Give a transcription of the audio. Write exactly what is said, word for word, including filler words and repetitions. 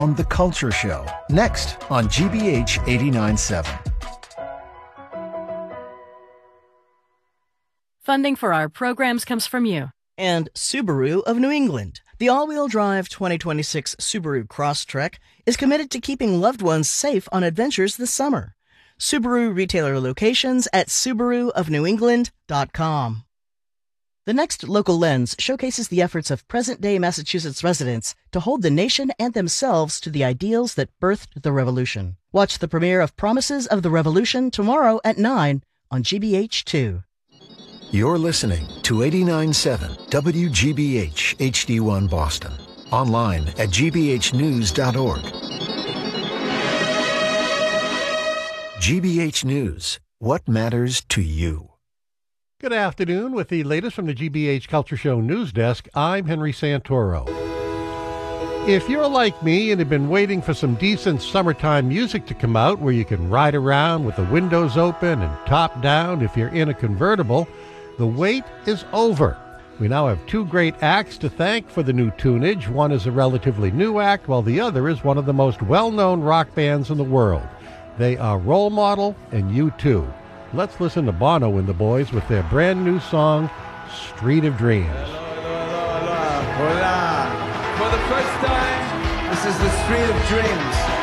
on The Culture Show, next on G B H eighty-nine point seven. Funding for our programs comes from you. And Subaru of New England. The all-wheel drive twenty twenty-six Subaru Crosstrek is committed to keeping loved ones safe on adventures this summer. Subaru retailer locations at subaru of new england dot com. The next Local Lens showcases the efforts of present-day Massachusetts residents to hold the nation and themselves to the ideals that birthed the revolution. Watch the premiere of Promises of the Revolution tomorrow at nine on G B H two. You're listening to eighty-nine point seven W G B H H D one Boston. Online at g b h news dot org. G B H News. What matters to you? Good afternoon. With the latest from the G B H Culture Show News Desk, I'm Henry Santoro. If you're like me and have been waiting for some decent summertime music to come out where you can ride around with the windows open and top down if you're in a convertible, the wait is over. We now have two great acts to thank for the new tunage. One is a relatively new act, while the other is one of the most well-known rock bands in the world. They are Role Model and U two. Let's listen to Bono and the Boys with their brand new song, Street of Dreams. Hola, hola, hola. For the first time, this is the Street of Dreams.